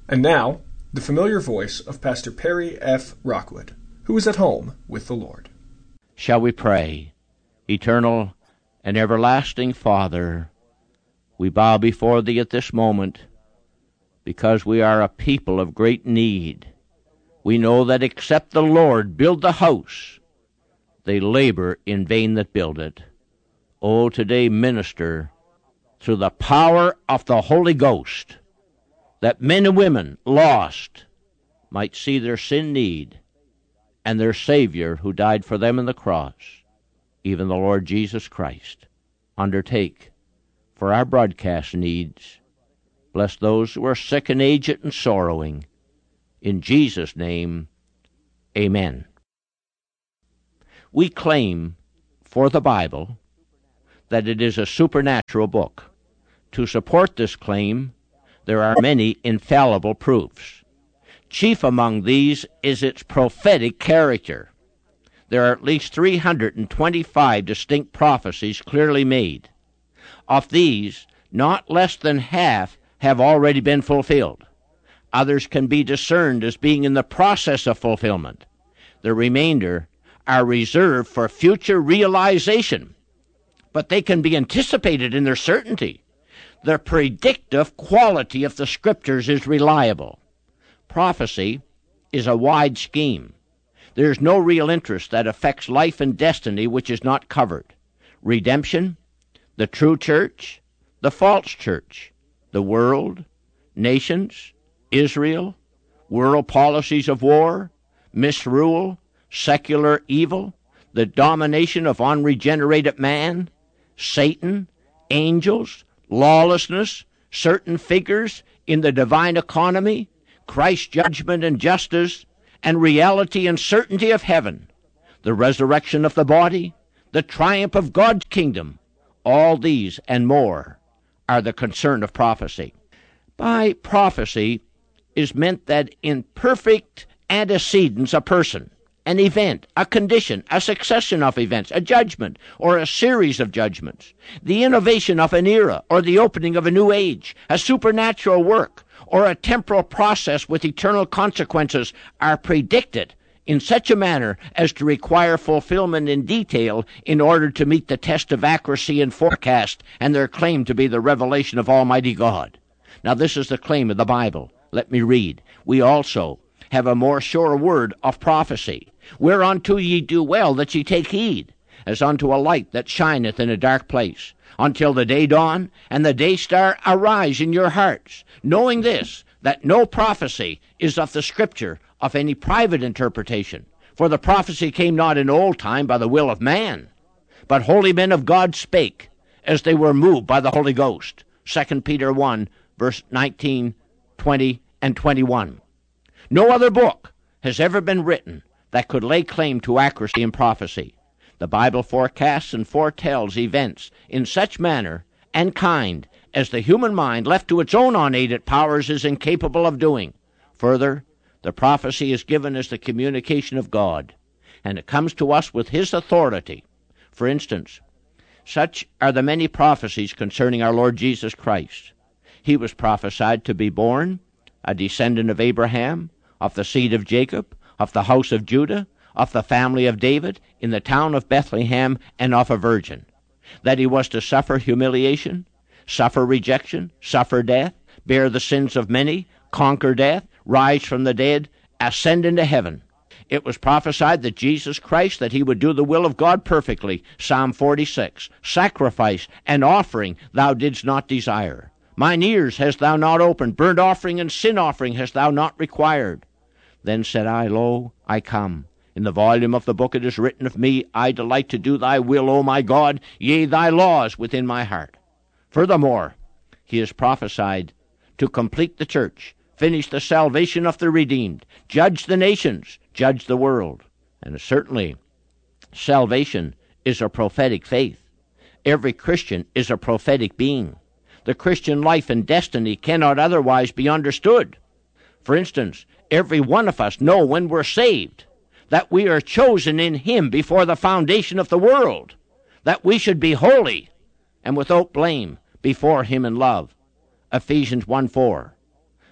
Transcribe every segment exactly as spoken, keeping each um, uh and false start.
And now, the familiar voice of Pastor Perry F. Rockwood, who is at home with the Lord. Shall we pray? Eternal and everlasting Father, we bow before Thee at this moment because we are a people of great need. We know that except the Lord build the house, they labor in vain that build it. Oh, today minister through the power of the Holy Ghost, that men and women lost might see their sin need and their Savior who died for them on the cross, even the Lord Jesus Christ. Undertake for our broadcast needs. Bless those who are sick and aged and sorrowing. In Jesus' name, amen. We claim for the Bible that it is a supernatural book. To support this claim, there are many infallible proofs. Chief among these is its prophetic character. There are at least three hundred twenty-five distinct prophecies clearly made. Of these, not less than half have already been fulfilled. Others can be discerned as being in the process of fulfillment. The remainder are reserved for future realization, but they can be anticipated in their certainty. The predictive quality of the Scriptures is reliable. Prophecy is a wide scheme. There is no real interest that affects life and destiny which is not covered. Redemption, the true church, the false church, the world, nations, Israel, world policies of war, misrule, secular evil, the domination of unregenerated man, Satan, angels, lawlessness, certain figures in the divine economy, Christ's judgment and justice, and reality and certainty of heaven, the resurrection of the body, the triumph of God's kingdom. All these and more are the concern of prophecy. By prophecy is meant that in perfect antecedence a person, an event, a condition, a succession of events, a judgment, or a series of judgments, the innovation of an era, or the opening of a new age, a supernatural work, or a temporal process with eternal consequences are predicted in such a manner as to require fulfillment in detail in order to meet the test of accuracy and forecast and their claim to be the revelation of Almighty God. Now this is the claim of the Bible. Let me read. We also have a more sure word of prophecy, whereunto ye do well that ye take heed, as unto a light that shineth in a dark place, until the day dawn and the day star arise in your hearts, knowing this, that no prophecy is of the Scripture of any private interpretation. For the prophecy came not in old time by the will of man, but holy men of God spake, as they were moved by the Holy Ghost. Second Peter one, verse nineteen, twenty, and twenty-one. No other book has ever been written that could lay claim to accuracy in prophecy. The Bible forecasts and foretells events in such manner and kind as the human mind, left to its own unaided powers, is incapable of doing. Further, the prophecy is given as the communication of God, and it comes to us with His authority. For instance, such are the many prophecies concerning our Lord Jesus Christ. He was prophesied to be born, a descendant of Abraham, of the seed of Jacob, of the house of Judah, of the family of David, in the town of Bethlehem, and of a virgin. That he was to suffer humiliation, suffer rejection, suffer death, bear the sins of many, conquer death, rise from the dead, ascend into heaven. It was prophesied that Jesus Christ, that he would do the will of God perfectly, Psalm forty-six, sacrifice and offering thou didst not desire. Mine ears hast thou not opened, burnt offering and sin offering hast thou not required. Then said I, Lo, I come. In the volume of the book it is written of me, I delight to do thy will, O my God, yea, thy laws within my heart. Furthermore, he is prophesied to complete the church, finish the salvation of the redeemed, judge the nations, judge the world. And certainly, salvation is a prophetic faith. Every Christian is a prophetic being. The Christian life and destiny cannot otherwise be understood. For instance, every one of us know when we're saved, that we are chosen in Him before the foundation of the world, that we should be holy and without blame before Him in love. Ephesians one four.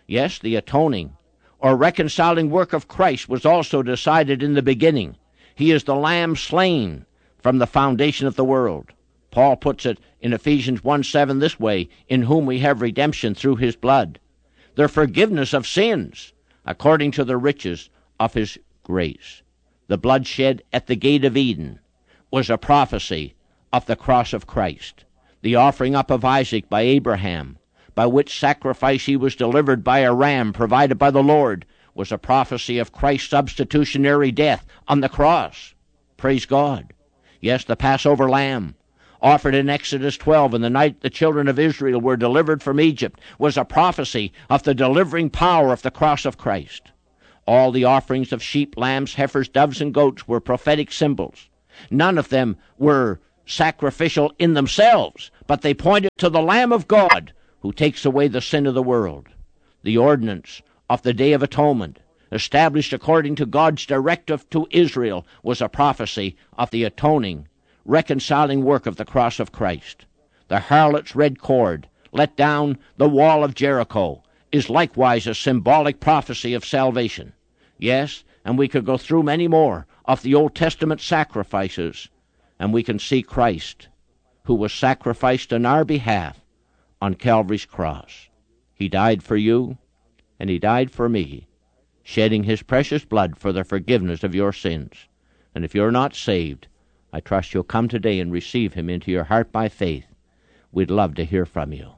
Yes, the atoning or reconciling work of Christ was also decided in the beginning. He is the Lamb slain from the foundation of the world. Paul puts it in Ephesians one seven this way, in whom we have redemption through his blood, the forgiveness of sins, according to the riches of his grace. The blood shed at the gate of Eden was a prophecy of the cross of Christ. The offering up of Isaac by Abraham, by which sacrifice he was delivered by a ram provided by the Lord, was a prophecy of Christ's substitutionary death on the cross. Praise God. Yes, the Passover lamb, offered in Exodus twelve in the night the children of Israel were delivered from Egypt, was a prophecy of the delivering power of the cross of Christ. All the offerings of sheep, lambs, heifers, doves, and goats were prophetic symbols. None of them were sacrificial in themselves, but they pointed to the Lamb of God who takes away the sin of the world. The ordinance of the Day of Atonement, established according to God's directive to Israel, was a prophecy of the atoning, reconciling work of the cross of Christ. The harlot's red cord, let down the wall of Jericho, is likewise a symbolic prophecy of salvation. Yes, and we could go through many more of the Old Testament sacrifices, and we can see Christ, who was sacrificed on our behalf on Calvary's cross. He died for you, and he died for me, shedding his precious blood for the forgiveness of your sins. And if you're not saved, I trust you'll come today and receive him into your heart by faith. We'd love to hear from you.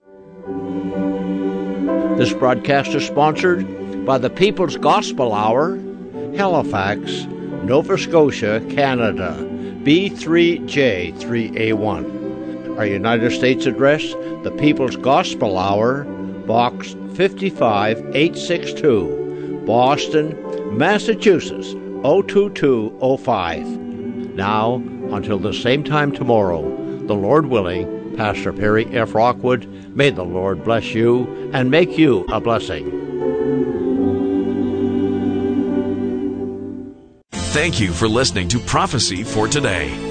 This broadcast is sponsored by the People's Gospel Hour, Halifax, Nova Scotia, Canada, B three J three A one. Our United States address, the People's Gospel Hour, Box fifty-five eight sixty-two, Boston, Massachusetts, oh two two oh five. Now, until the same time tomorrow, the Lord willing, Pastor Perry F. Rockwood, may the Lord bless you and make you a blessing. Thank you for listening to Prophecy for Today.